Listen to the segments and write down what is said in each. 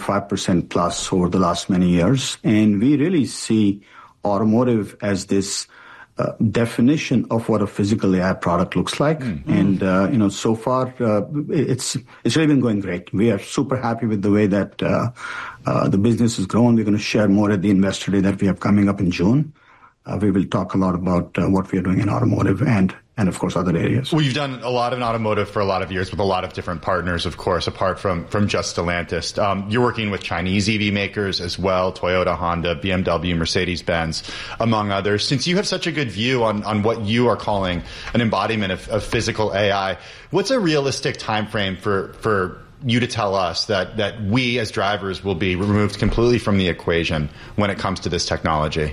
25% plus over the last many years. And we really see automotive as this definition of what a physical AI product looks like. Mm-hmm. And, so far, it's really been going great. We are super happy with the way that the business has grown. We're going to share more at the Investor Day that we have coming up in June. We will talk a lot about what we are doing in automotive and of course, other areas. Well, you've done a lot in automotive for a lot of years with a lot of different partners, of course, apart from just Stellantis. You're working with Chinese EV makers as well, Toyota, Honda, BMW, Mercedes-Benz, among others. Since you have such a good view on what you are calling an embodiment of physical AI, what's a realistic time frame for you to tell us that we as drivers will be removed completely from the equation when it comes to this technology?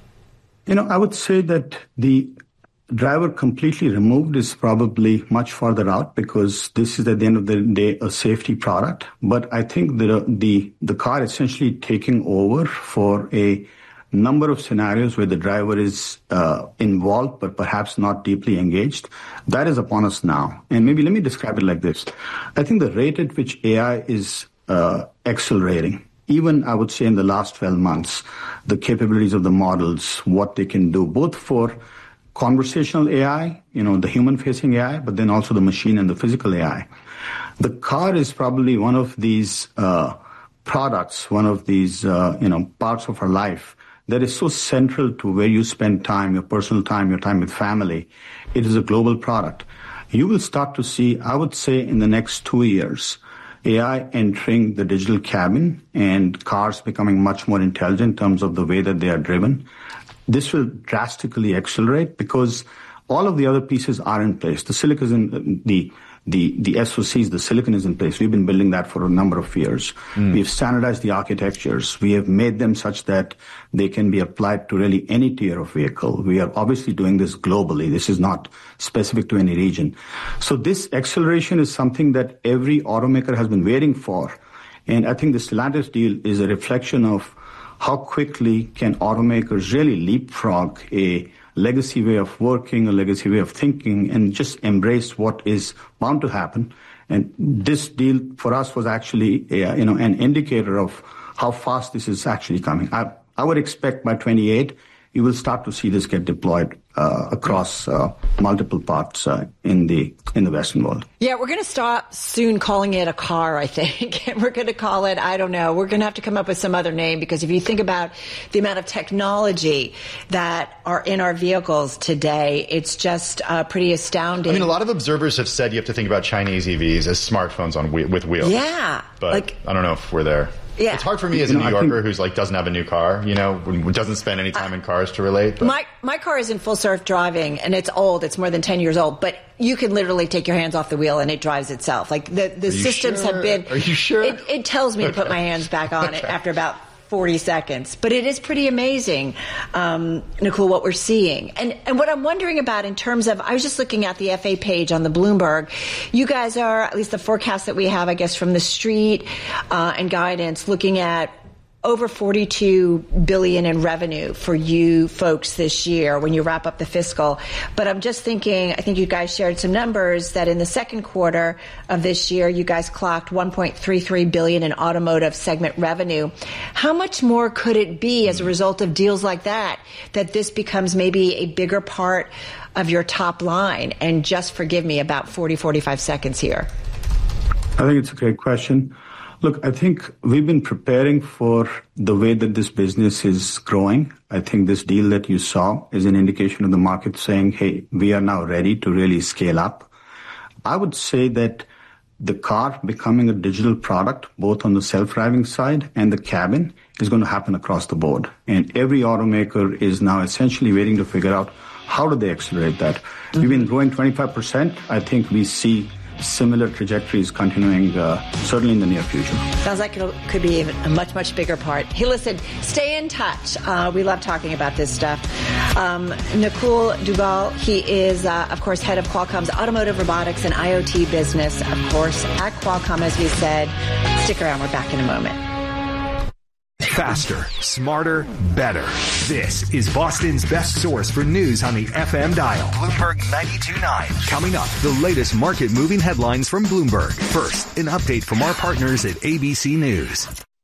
I would say that the driver completely removed is probably much farther out because this is at the end of the day a safety product. But I think the car essentially taking over for a number of scenarios where the driver is involved but perhaps not deeply engaged. That is upon us now. And maybe let me describe it like this. I think the rate at which AI is accelerating, even I would say in the last 12 months, the capabilities of the models, what they can do, both for conversational AI, the human-facing AI, but then also the machine and the physical AI. The car is probably one of these products, one of these parts of our life that is so central to where you spend time, your personal time, your time with family. It is a global product. You will start to see, I would say, in the next 2 years, AI entering the digital cabin and cars becoming much more intelligent in terms of the way that they are driven. This will drastically accelerate because all of the other pieces are in place. The silicon is in the SoCs, the silicon is in place. We've been building that for a number of years. We've standardized the architectures. We have made them such that they can be applied to really any tier of vehicle. We are obviously doing this globally. This is not specific to any region. So this acceleration is something that every automaker has been waiting for. And I think the Stellantis deal is a reflection of how quickly can automakers really leapfrog a legacy way of working, a legacy way of thinking, and just embrace what is bound to happen. And this deal for us was actually an indicator of how fast this is actually coming. I would expect by 28, you will start to see this get deployed across multiple parts in the Western world. Yeah, we're going to stop soon calling it a car, I think. And we're going to call it, I don't know, we're going to have to come up with some other name because if you think about the amount of technology that are in our vehicles today, it's just pretty astounding. I mean, a lot of observers have said you have to think about Chinese EVs as smartphones with wheels. Yeah. But I don't know if we're there. Yeah. It's hard for me as a New Yorker who's doesn't have a new car, doesn't spend any time in cars to relate. But. My car is in full self driving and it's old. It's more than 10 years old, but you can literally take your hands off the wheel and it drives itself. Like the systems have been. Are you sure? It tells me to put my hands back on it after about 40 seconds. But it is pretty amazing, Nakul, what we're seeing. And what I'm wondering about in terms of, I was just looking at the FA page on the Bloomberg. You guys are, at least the forecast that we have, I guess, from the street and guidance, looking at over $42 billion in revenue for you folks this year when you wrap up the fiscal. But I'm just thinking, I think you guys shared some numbers that in the second quarter of this year, you guys clocked $1.33 billion in automotive segment revenue. How much more could it be as a result of deals like that this becomes maybe a bigger part of your top line? And just forgive me about 45 seconds here. I think it's a great question. Look, I think we've been preparing for the way that this business is growing. I think this deal that you saw is an indication of the market saying, hey, we are now ready to really scale up. I would say that the car becoming a digital product, both on the self-driving side and the cabin, is going to happen across the board. And every automaker is now essentially waiting to figure out how do they accelerate that. Mm-hmm. We've been growing 25%. I think we see similar trajectories continuing certainly in the near future. Sounds like it could be even a much, much bigger part. Hey, listen, stay in touch. We love talking about this stuff. Nakul Duggal, he is, of course, head of Qualcomm's automotive robotics and IoT business, of course, at Qualcomm, as we said. Stick around. We're back in a moment. Faster, smarter, better. This is Boston's best source for news on the FM dial. Bloomberg 92.9. Coming up, the latest market-moving headlines from Bloomberg. First, an update from our partners at ABC News.